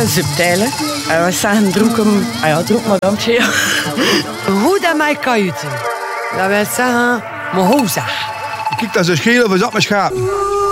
Subtijl, hè. We zeggen droekem... droek madamtje. Hoe dat mij kajuiten. Dat wil zeggen, mijn hoza. Kijk, dat is een schelen, we zat met schapen.